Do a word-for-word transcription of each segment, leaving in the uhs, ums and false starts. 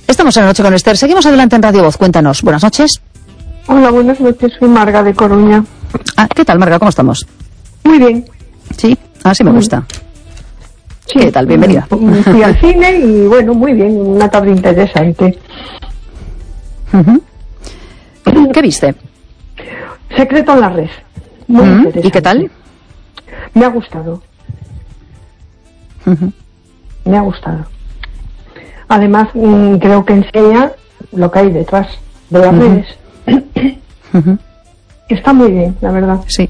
Estamos en La Noche con Esther. Seguimos adelante en Radio Voz. Cuéntanos. Buenas noches. Hola, buenas noches. Soy Marga de Coruña. Ah, ¿qué tal, Marga? ¿Cómo estamos? Muy bien. Sí, así me gusta. Sí. ¿Qué tal? Bienvenida. Fui al cine y, bueno, muy bien. Una tarde interesante. Uh-huh. ¿Qué viste? Secreto en la red. Muy uh-huh. interesante. ¿Y qué tal? Me ha gustado. Uh-huh. Me ha gustado. Además, mmm, creo que enseña lo que hay detrás de las uh-huh. redes. Uh-huh. Está muy bien, la verdad. Sí.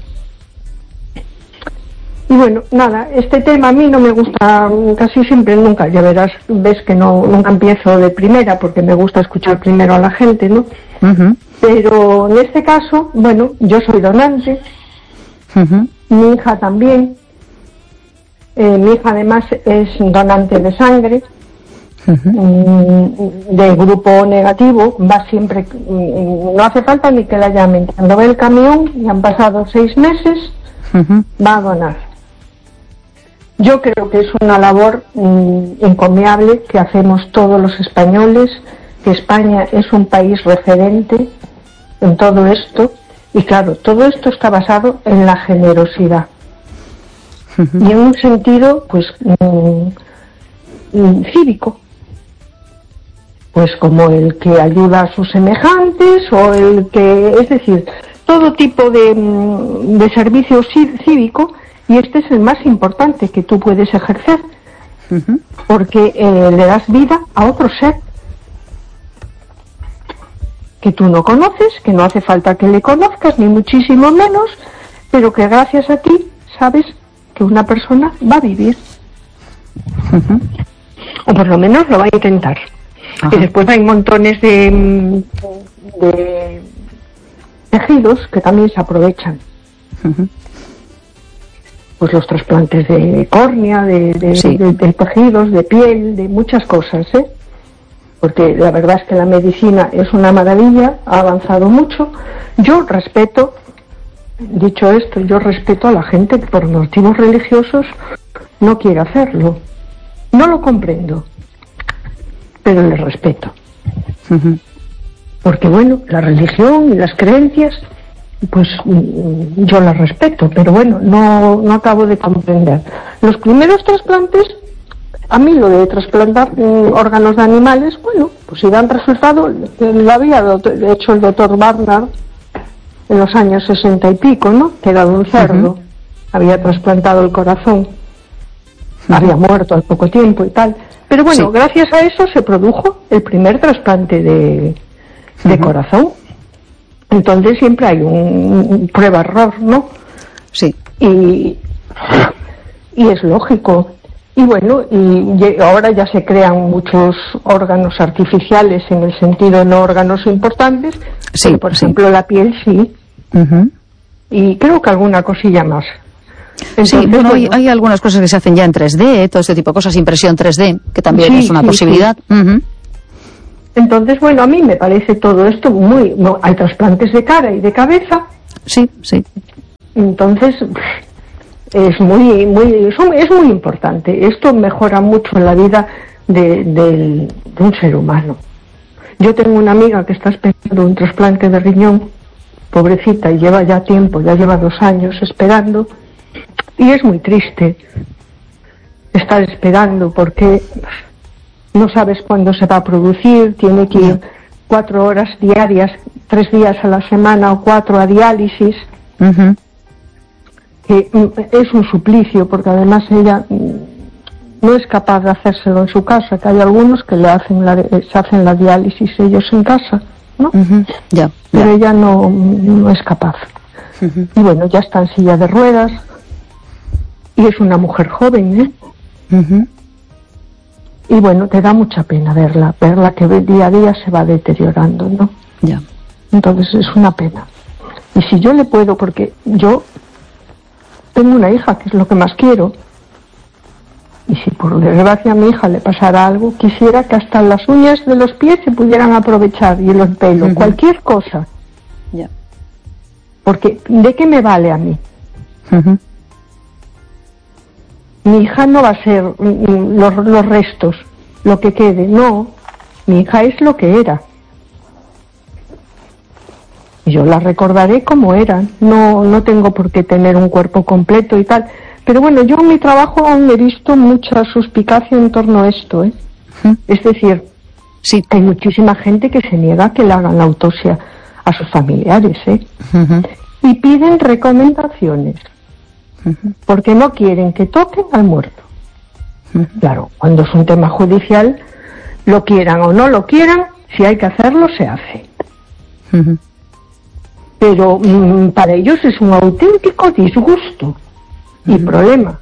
Y bueno, nada, este tema a mí no me gusta casi siempre, nunca, ya verás, ves que no nunca empiezo de primera porque me gusta escuchar primero a la gente, ¿no? Uh-huh. Pero en este caso, bueno, yo soy donante, uh-huh. mi hija también, eh, mi hija además es donante de sangre, uh-huh. de grupo negativo, va siempre, no hace falta ni que la llamen, cuando ve el camión y han pasado seis meses, uh-huh. va a donar. Yo creo que es una labor mmm, encomiable que hacemos todos los españoles, que España es un país referente en todo esto, y claro, todo esto está basado en la generosidad. Uh-huh. Y en un sentido, pues, mmm, mmm, cívico. Pues como el que ayuda a sus semejantes, o el que, es decir, todo tipo de, de servicio cívico. Y este es el más importante que tú puedes ejercer, uh-huh. porque eh, le das vida a otro ser que tú no conoces, que no hace falta que le conozcas, ni muchísimo menos, pero que gracias a ti sabes que una persona va a vivir. Uh-huh. O por lo menos lo va a intentar. Uh-huh. Y después hay montones de, de tejidos que también se aprovechan. Uh-huh. Pues los trasplantes de córnea, de, de, sí. de, de tejidos, de piel, de muchas cosas, ¿eh? Porque la verdad es que la medicina es una maravilla, ha avanzado mucho. Yo respeto, dicho esto, yo respeto a la gente que por motivos religiosos no quiere hacerlo. No lo comprendo, pero le respeto. Uh-huh. Porque bueno, la religión y las creencias, pues yo las respeto, pero bueno, no, no acabo de comprender. Los primeros trasplantes, a mí lo de trasplantar eh, órganos de animales, bueno, pues si dan resultado, lo había hecho el doctor Barnard en los años sesenta y pico, ¿no? Que era de un cerdo, uh-huh. había trasplantado el corazón, uh-huh. había muerto al poco tiempo y tal. Pero bueno, sí. gracias a eso se produjo el primer trasplante de, de uh-huh. corazón. Entonces siempre hay un, un prueba-error, ¿no? Sí. Y, y es lógico. Y bueno, y ahora ya se crean muchos órganos artificiales en el sentido de no órganos importantes. Sí, pero por sí. ejemplo la piel sí. Uh-huh. Y creo que alguna cosilla más. Entonces, sí, bueno, bueno. Hay, hay algunas cosas que se hacen ya en tres D, todo este tipo de cosas, impresión tres D, que también sí, es una sí, posibilidad. Sí. Uh-huh. Entonces, bueno, a mí me parece todo esto muy... No, hay trasplantes de cara y de cabeza. Sí, sí. Entonces, es muy, muy, es muy importante. Esto mejora mucho la vida de, de, de un ser humano. Yo tengo una amiga que está esperando un trasplante de riñón, pobrecita, y lleva ya tiempo, ya lleva dos años esperando, y es muy triste estar esperando porque... no sabes cuándo se va a producir, tiene que ir cuatro horas diarias, tres días a la semana o cuatro a diálisis, uh-huh. que es un suplicio porque además ella no es capaz de hacérselo en su casa, que hay algunos que le hacen la, se hacen la diálisis ellos en casa, ¿no? Uh-huh. Yeah, pero yeah. ella no, no es capaz. Uh-huh. Y bueno, ya está en silla de ruedas y es una mujer joven, ¿eh? Uh-huh. Y bueno, te da mucha pena verla, verla que día a día se va deteriorando, ¿no? Ya. Entonces es una pena. Y si yo le puedo, porque yo tengo una hija, que es lo que más quiero, y si por desgracia a mi hija le pasara algo, quisiera que hasta las uñas de los pies se pudieran aprovechar, y los pelos, uh-huh. cualquier cosa. Ya. Porque, ¿de qué me vale a mí? Uh-huh. Mi hija no va a ser los, los restos, lo que quede, no. mi hija es lo que era. Yo la recordaré como era, no, no tengo por qué tener un cuerpo completo y tal. Pero bueno, yo en mi trabajo aún he visto mucha suspicacia en torno a esto, ¿eh? Uh-huh. Es decir, sí, hay muchísima gente que se niega a que le hagan la autopsia a sus familiares, ¿eh? Uh-huh. Y piden recomendaciones, uh-huh, porque no quieren que toquen al muerto. Uh-huh. Claro, cuando es un tema judicial, lo quieran o no lo quieran, si hay que hacerlo, se hace. Uh-huh. Pero mmm, para ellos es un auténtico disgusto y uh-huh, problema.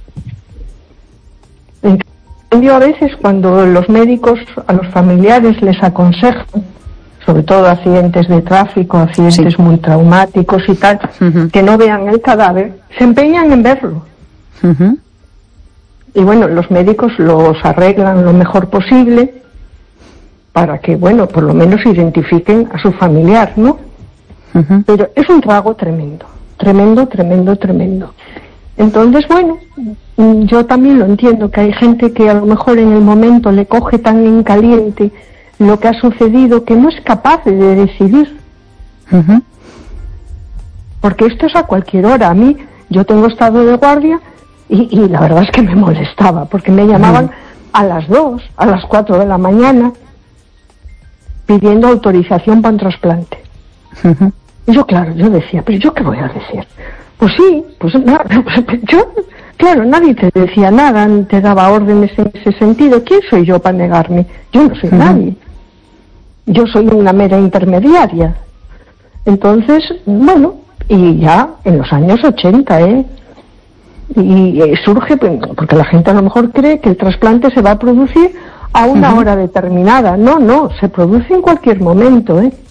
En cambio, a veces cuando los médicos a los familiares les aconsejan, sobre todo accidentes de tráfico, accidentes sí, muy traumáticos y tal, uh-huh, que no vean el cadáver, se empeñan en verlo. Uh-huh. Y bueno, los médicos los arreglan lo mejor posible para que, bueno, por lo menos identifiquen a su familiar, ¿no? Uh-huh. Pero es un trago tremendo, tremendo, tremendo, tremendo. Entonces, bueno, yo también lo entiendo, que hay gente que a lo mejor en el momento le coge tan en caliente lo que ha sucedido que no es capaz de decidir. Uh-huh. Porque esto es a cualquier hora. A mí, yo tengo estado de guardia y, y la verdad es que me molestaba, porque me llamaban uh-huh, a las dos, a las cuatro de la mañana, pidiendo autorización para un trasplante. Uh-huh. Y yo, claro, yo decía, pero ¿yo qué voy a decir? Pues sí, pues nada, yo, claro, nadie te decía nada, ni te daba órdenes en ese sentido. ¿Quién soy yo para negarme? Yo no soy uh-huh, nadie. Yo soy una mera intermediaria. Entonces, bueno, y ya en los años ochenta, ¿eh? Y eh, surge, porque la gente a lo mejor cree que el trasplante se va a producir a una uh-huh, hora determinada. No, no, se produce en cualquier momento, ¿eh?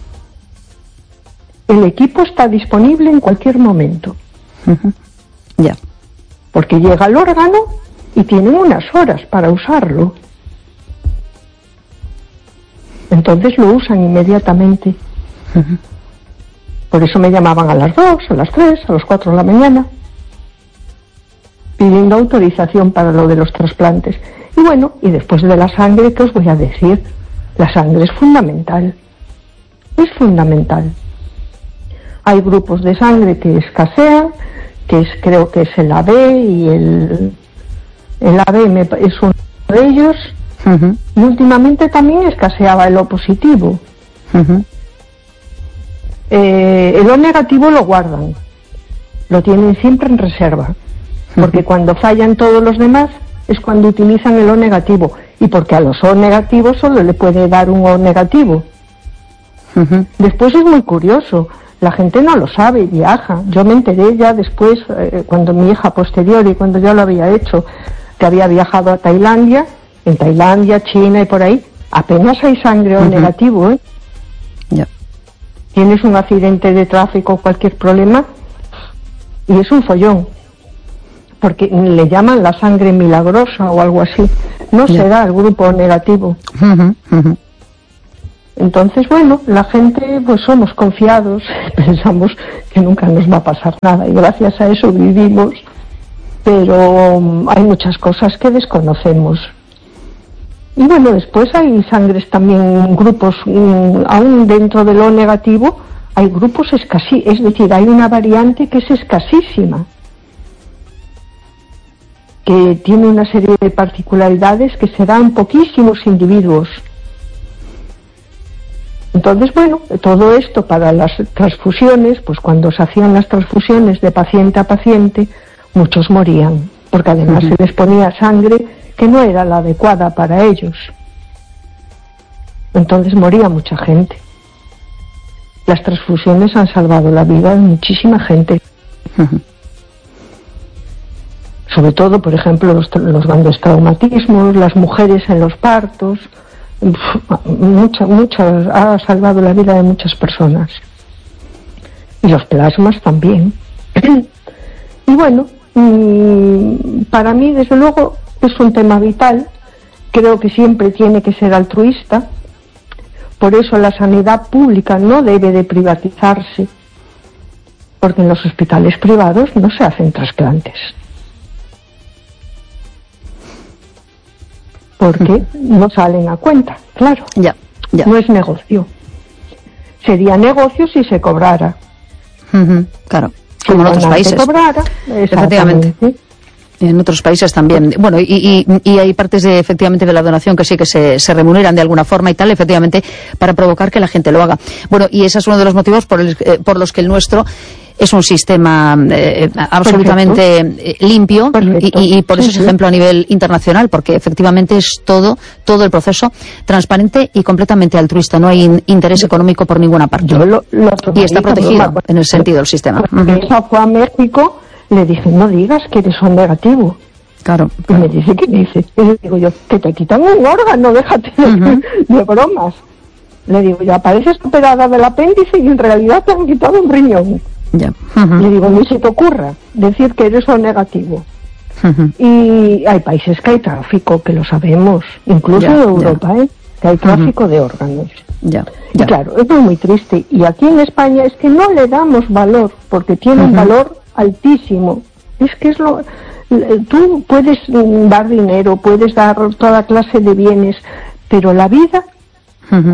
El equipo está disponible en cualquier momento. Uh-huh. Ya. Yeah. Porque llega el órgano y tienen unas horas para usarlo. Entonces lo usan inmediatamente. Uh-huh. Por eso me llamaban a las dos, a las tres, a las cuatro de la mañana, pidiendo autorización para lo de los trasplantes. Y bueno, y después de la sangre, ¿qué os voy a decir? La sangre es fundamental. Es fundamental. Hay grupos de sangre que escasean, que es, creo que es el A B, y el, el A B me, es uno de ellos. Uh-huh. Y últimamente también escaseaba el O positivo. Uh-huh. Eh, el O negativo lo guardan, lo tienen siempre en reserva, porque uh-huh, cuando fallan todos los demás es cuando utilizan el O negativo, y porque a los O negativos solo le puede dar un O negativo. Uh-huh. Después es muy curioso, la gente no lo sabe, viaja. Yo me enteré ya después, eh, cuando mi hija posterior y cuando ya lo había hecho, que había viajado a Tailandia. En Tailandia, China y por ahí, apenas hay sangre O uh-huh, negativo, ¿eh? Yeah. Tienes un accidente de tráfico o cualquier problema y es un follón, porque le llaman la sangre milagrosa o algo así. No yeah, se da el grupo O negativo. Uh-huh, uh-huh. Entonces, bueno, la gente, pues somos confiados, pensamos que nunca nos va a pasar nada y gracias a eso vivimos, pero um, hay muchas cosas que desconocemos. Y bueno, después hay sangres también, grupos, um, aún dentro del O negativo, hay grupos escasí, es decir, hay una variante que es escasísima, que tiene una serie de particularidades que se dan en poquísimos individuos. Entonces, bueno, todo esto para las transfusiones, pues cuando se hacían las transfusiones de paciente a paciente, muchos morían, porque además uh-huh, se les ponía sangre que no era la adecuada para ellos. Entonces moría mucha gente. Las transfusiones han salvado la vida de muchísima gente. Uh-huh. Sobre todo, por ejemplo, los, los grandes traumatismos, las mujeres en los partos, muchas, muchas, ha salvado la vida de muchas personas. Y los plasmas también. Y bueno, para mí, desde luego, es un tema vital. Creo que siempre tiene que ser altruista. Por eso la sanidad pública no debe de privatizarse, porque en los hospitales privados no se hacen trasplantes. porque uh-huh. no salen a cuenta, claro. Ya, ya. No es negocio. Sería negocio si se cobrara. Uh-huh. Claro, como en otros países. Se cobrara, efectivamente. En otros países también. Bueno, y, y, y hay partes de, efectivamente, de la donación que sí que se, se remuneran de alguna forma y tal, efectivamente, para provocar que la gente lo haga. Bueno, y ese es uno de los motivos por, el, eh, por los que el nuestro es un sistema eh, absolutamente Perfecto. limpio Perfecto. Y, y por eso sí, es sí. ejemplo a nivel internacional, porque efectivamente es todo, todo el proceso transparente y completamente altruista. No hay in, interés económico por ninguna parte. Yo lo, lo y está protegido en el sentido del sistema. Porque uh-huh. esa fue a México. Le dije, no digas que eres un negativo. Claro, claro. Y me dice, ¿qué dice? Y le digo yo, que te quitan un órgano, déjate uh-huh. de bromas. Le digo yo, apareces operada del apéndice y en realidad te han quitado un riñón. Ya. Uh-huh. Le digo, ni se te ocurra decir que eres un negativo. Uh-huh. Y hay países que hay tráfico, que lo sabemos, incluso en Europa, ya. ¿eh? Que hay tráfico uh-huh. de órganos. Ya, ya. Y claro, es muy triste. Y aquí en España es que no le damos valor, porque tiene uh-huh. un valor altísimo. Es que es lo... Tú puedes dar dinero, puedes dar toda clase de bienes, pero la vida uh-huh.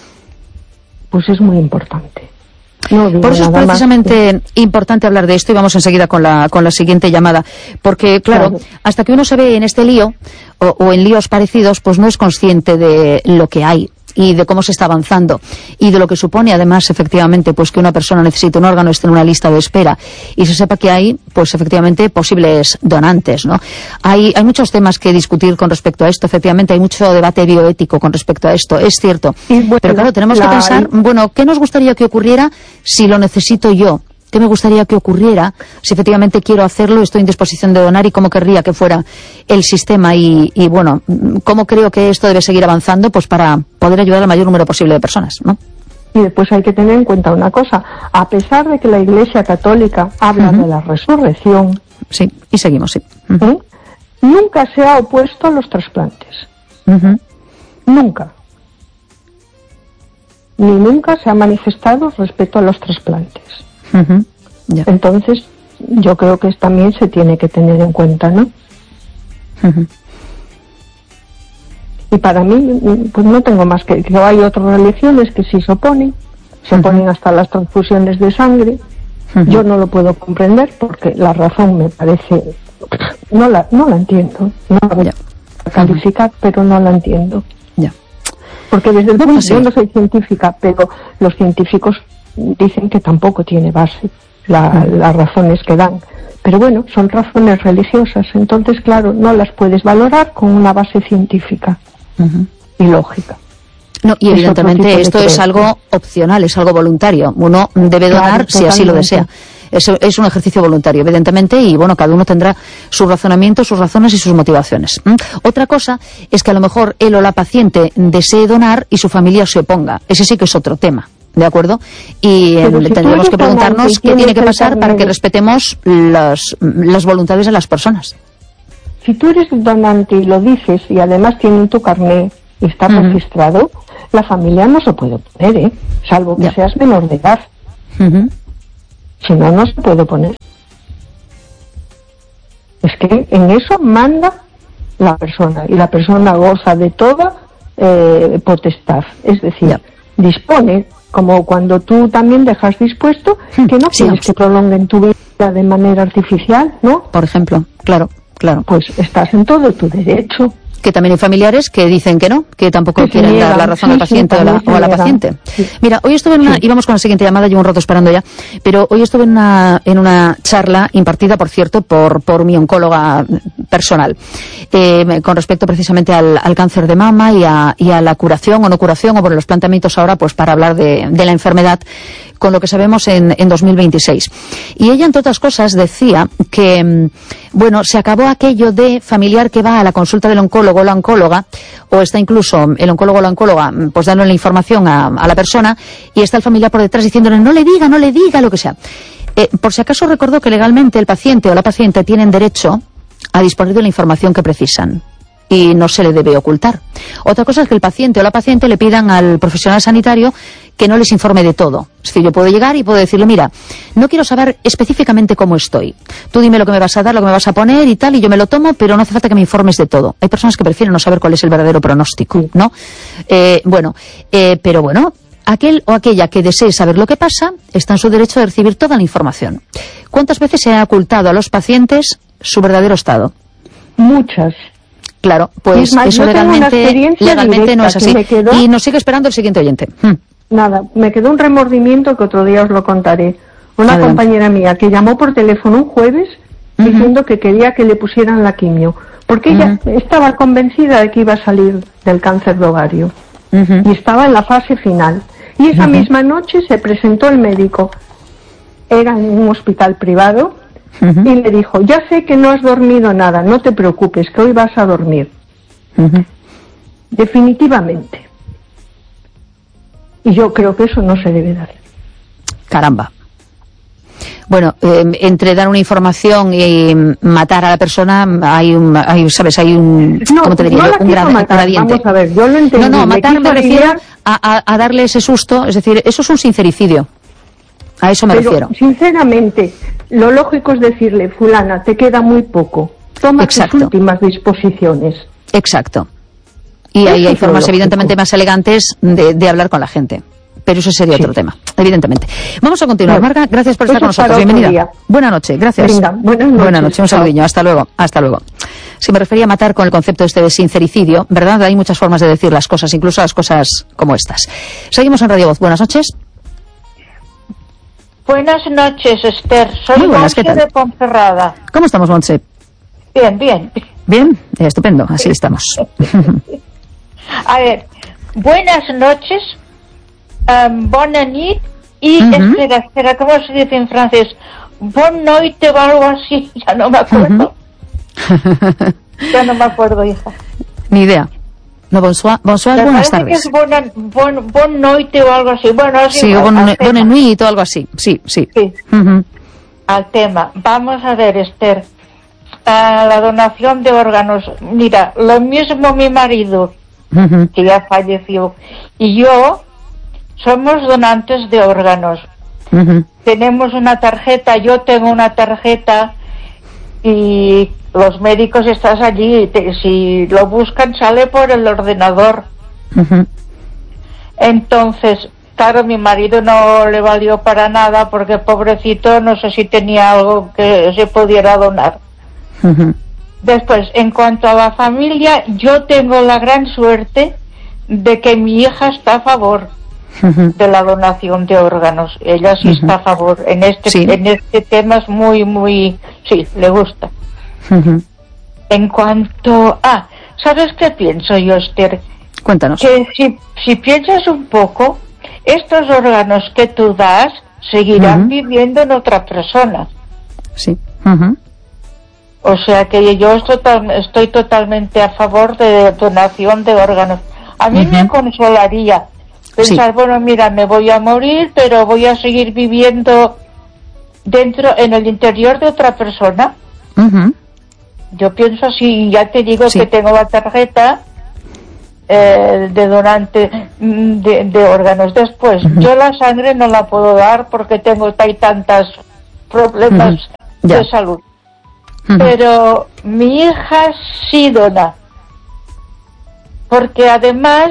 pues es muy importante. No Por eso es precisamente más. importante hablar de esto y vamos enseguida con la con la siguiente llamada, porque claro, claro. hasta que uno se ve en este lío o, o en líos parecidos, pues no es consciente de lo que hay y de cómo se está avanzando y de lo que supone además efectivamente pues que una persona necesite un órgano, esté en una lista de espera y se sepa que hay pues efectivamente posibles donantes, ¿no? Hay, hay muchos temas que discutir con respecto a esto, efectivamente hay mucho debate bioético con respecto a esto, es cierto, sí, bueno, pero claro, tenemos la... que pensar, bueno, ¿qué nos gustaría que ocurriera si lo necesito yo? ¿Qué me gustaría que ocurriera si efectivamente quiero hacerlo, estoy en disposición de donar y cómo querría que fuera el sistema y, y bueno, cómo creo que esto debe seguir avanzando pues para poder ayudar al mayor número posible de personas, ¿no? Y después hay que tener en cuenta una cosa, a pesar de que la Iglesia Católica habla uh-huh. de la resurrección, sí, y seguimos, sí. Uh-huh. ¿eh? Nunca se ha opuesto a los trasplantes. Uh-huh. Nunca. Ni nunca se ha manifestado respecto a los trasplantes. Uh-huh. Yeah. Entonces yo creo que también se tiene que tener en cuenta, ¿no? Uh-huh. Y para mí pues no tengo más que que hay otras religiones que sí se oponen se uh-huh. oponen hasta las transfusiones de sangre. Uh-huh. Yo no lo puedo comprender porque la razón me parece no la no la entiendo, no la voy yeah. a calificar, uh-huh. pero no la entiendo. Ya. Yeah. Porque desde el punto, yo no soy científica, pero los científicos dicen que tampoco tiene base la, uh-huh. las razones que dan. Pero bueno, son razones religiosas, entonces claro, no las puedes valorar con una base científica uh-huh. y lógica. No, y evidentemente esto es algo opcional, es algo voluntario. Uno debe donar claro, si así lo desea. Es, es un ejercicio voluntario, evidentemente, y bueno, cada uno tendrá su razonamiento, sus razones y sus motivaciones. ¿Mm? Otra cosa es que a lo mejor él o la paciente desee donar y su familia se oponga. Ese sí que es otro tema. ¿De acuerdo? Y eh, si tendremos que preguntarnos qué tiene que pasar para que respetemos las, las voluntades de las personas. Si tú eres donante y lo dices y además tienen tu carné y está uh-huh. registrado, la familia no se puede poner, ¿eh? Salvo que ya. seas menor de edad. Uh-huh. Si no, no se puede poner. Es que en eso manda la persona y la persona goza de toda eh, potestad. Es decir, ya. dispone. Como cuando tú también dejas dispuesto que no quieres sí, que prolonguen tu vida de manera artificial, ¿no? Por ejemplo, claro, claro. Pues estás en todo tu derecho. Que también hay familiares que dicen que no, que tampoco que quieren dar la razón sí, al paciente sí, o, la, o a la paciente. Sí. Mira, hoy estuve en una, sí. íbamos con la siguiente llamada, llevo un rato esperando ya, pero hoy estuve en una, en una charla impartida, por cierto, por, por mi oncóloga personal, eh, con respecto precisamente al, al cáncer de mama y a, y a la curación o no curación, o por los planteamientos ahora, pues para hablar de, de la enfermedad, con lo que sabemos en, en dos mil veintiséis. Y ella, entre otras cosas, decía que, bueno, se acabó aquello de familiar que va a la consulta del oncólogo o la oncóloga, o está incluso el oncólogo o la oncóloga, pues dándole la información a, a la persona, y está el familiar por detrás diciéndole, no le diga, no le diga, lo que sea. Eh, por si acaso recordó que legalmente el paciente o la paciente tienen derecho a disponer de la información que precisan. y no se le debe ocultar. Otra cosa es que el paciente o la paciente le pidan al profesional sanitario que no les informe de todo. Es decir, yo puedo llegar y puedo decirle, mira, no quiero saber específicamente cómo estoy. Tú dime lo que me vas a dar, lo que me vas a poner y tal, y yo me lo tomo, pero no hace falta que me informes de todo. Hay personas que prefieren no saber cuál es el verdadero pronóstico, ¿no? Eh, bueno, eh, pero bueno, aquel o aquella que desee saber lo que pasa está en su derecho de recibir toda la información. ¿Cuántas veces se ha ocultado a los pacientes su verdadero estado? Muchas. Claro, pues más, eso legalmente, legalmente no es así. Quedó... Y nos sigue esperando el siguiente oyente. Hmm. Nada, me quedó un remordimiento que otro día os lo contaré. Una Adelante. compañera mía que llamó por teléfono un jueves uh-huh. diciendo que quería que le pusieran la quimio, porque uh-huh. ella estaba convencida de que iba a salir del cáncer de ovario uh-huh. y estaba en la fase final. Y esa uh-huh. misma noche se presentó el médico. Era en un hospital privado uh-huh. y le dijo, ya sé que no has dormido nada, no te preocupes, que hoy vas a dormir. Uh-huh. Definitivamente. Y yo creo que eso no se debe dar. Caramba. Bueno, eh, entre dar una información y matar a la persona hay un, hay, ¿sabes? Hay un, no, ¿cómo te diría? No un grad, matar, gradiente. Vamos a ver, yo lo entendí. No, no, matar me, me refiero enviar... a, a, a darle ese susto, es decir, eso es un sincericidio. A eso me Pero, refiero. Sinceramente, lo lógico es decirle, fulana, te queda muy poco. Toma Exacto. tus últimas disposiciones. Exacto. Y eso ahí hay formas lógico. evidentemente más elegantes de, de hablar con la gente. Pero eso sería sí. otro tema, evidentemente. Vamos a continuar. Bueno, Marga, gracias por estar con nosotros. Bienvenida. Buenas noches, gracias. Venga, buenas noches. Buenas noches, un saludillo. Hasta luego. Hasta luego. Si me refería a matar con el concepto este de sincericidio, ¿verdad? Hay muchas formas de decir las cosas, incluso las cosas como estas. Seguimos en Radio Voz. Buenas noches. Buenas noches, Esther. Soy Muy buenas, Montse de Ponferrada. ¿Cómo estamos, Montse? Bien, bien. Bien, estupendo, así estamos. A ver, buenas noches, um, bona nit y, uh-huh. espera, espera, ¿cómo se dice en francés? Bon noite o algo así, ya no me acuerdo. Uh-huh. Ya no me acuerdo, hija. Ni idea. No, bonsoir, bonsoir buenas tardes. Que es bona, bon, bon noite o algo así. Bueno, así sí, igual, bon, bon nuit o algo así. Sí, sí. Sí. Uh-huh. Al tema. Vamos a ver, Esther. A la donación de órganos. Mira, lo mismo mi marido, uh-huh. que ya falleció, y yo somos donantes de órganos. Uh-huh. Tenemos una tarjeta, yo tengo una tarjeta y los médicos estás allí, te, si lo buscan sale por el ordenador. Uh-huh. Entonces, claro, mi marido no le valió para nada porque pobrecito no sé si tenía algo que se pudiera donar. Uh-huh. Después, en cuanto a la familia, yo tengo la gran suerte de que mi hija está a favor uh-huh. de la donación de órganos. Ella sí uh-huh. está a favor. En este, sí. en este tema es muy, muy... Sí, le gusta. Uh-huh. En cuanto... Ah, ¿sabes qué pienso yo, Esther? Cuéntanos. Que si, si piensas un poco, estos órganos que tú das seguirán uh-huh. viviendo en otra persona. Sí. Uh-huh. O sea que yo estoy, estoy totalmente a favor de donación de órganos. A mí uh-huh. me consolaría pensar, sí. bueno, mira, me voy a morir, pero voy a seguir viviendo dentro, en el interior de otra persona. Uh-huh. Yo pienso así, ya te digo sí. que tengo la tarjeta eh, de donante de, de órganos. Después, uh-huh. yo la sangre no la puedo dar porque tengo hay tantos problemas uh-huh. de salud. Uh-huh. Pero mi hija sí dona, porque además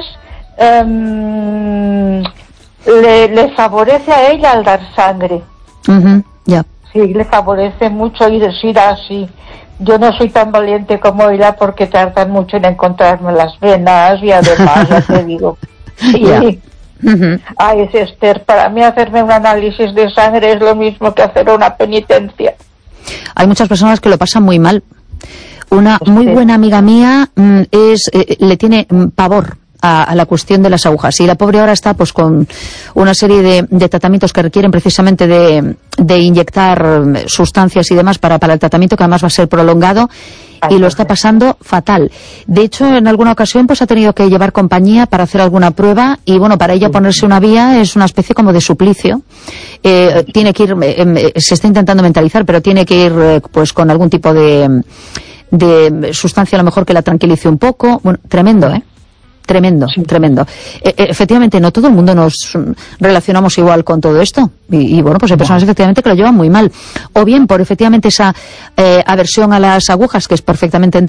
um, le, le favorece a ella al dar sangre. Uh-huh. Yeah. Sí, le favorece mucho y decir así. Yo no soy tan valiente como ella porque tardan mucho en encontrarme las venas y además, ya te digo. Sí. Yeah. Uh-huh. Ay, es Esther, para mí hacerme un análisis de sangre es lo mismo que hacer una penitencia. Hay muchas personas que lo pasan muy mal. Una muy buena amiga mía mm, es eh, le tiene mm, pavor a, a la cuestión de las agujas y la pobre ahora está pues con una serie de, de tratamientos que requieren precisamente de, de inyectar sustancias y demás para, para el tratamiento, que además va a ser prolongado. Ay, y lo está pasando fatal. De hecho, en alguna ocasión pues ha tenido que llevar compañía para hacer alguna prueba y bueno, para ella ponerse una vía es una especie como de suplicio. Eh, tiene que ir, eh, se está intentando mentalizar, pero tiene que ir eh, pues con algún tipo de de sustancia a lo mejor que la tranquilice un poco. Bueno, tremendo, ¿eh? Tremendo, sí. tremendo. E efectivamente, no todo el mundo nos relacionamos igual con todo esto. Y, y bueno, pues hay personas efectivamente que lo llevan muy mal. O bien por efectivamente esa eh, aversión a las agujas, que es perfectamente